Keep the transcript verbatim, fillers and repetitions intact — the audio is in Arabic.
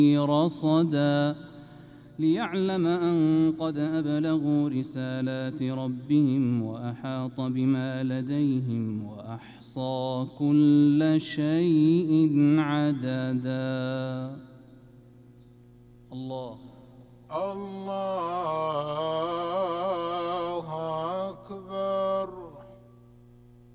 رصدا ليعلم أن قد أبلغوا رسالات ربهم وأحاط بما لديهم وأحصى كل شيء عددا. الله الله